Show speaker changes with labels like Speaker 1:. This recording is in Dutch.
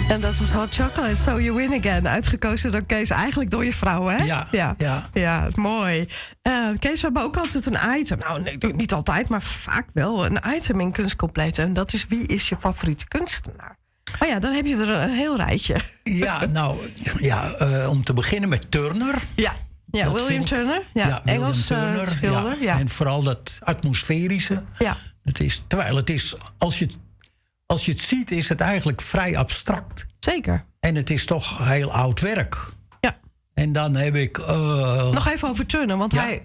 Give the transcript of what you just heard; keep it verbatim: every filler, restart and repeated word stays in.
Speaker 1: En dat was Hot Chocolate, So You Win Again. Uitgekozen door Kees, eigenlijk door je vrouw, hè?
Speaker 2: Ja,
Speaker 1: ja.
Speaker 2: ja.
Speaker 1: ja mooi. Uh, Kees, we hebben ook altijd een item. Nou, nee, niet altijd, maar vaak wel. Een item in Kunstcompleet. En dat is, wie is je favoriete kunstenaar? Oh ja, dan heb je er een heel rijtje.
Speaker 2: Ja, nou, ja, uh, om te beginnen met Turner.
Speaker 1: Ja, ja William ik, Turner. Ja,
Speaker 2: ja
Speaker 1: Engels
Speaker 2: Turner,
Speaker 1: uh, schilder.
Speaker 2: Ja.
Speaker 1: Ja.
Speaker 2: En vooral dat atmosferische.
Speaker 1: Ja.
Speaker 2: Het is, terwijl het is, als je, als je het ziet, is het eigenlijk vrij abstract.
Speaker 1: Zeker.
Speaker 2: En het is toch heel oud werk.
Speaker 1: Ja.
Speaker 2: En dan heb ik... Uh,
Speaker 1: Nog even over Turner, want
Speaker 2: ja?
Speaker 1: hij...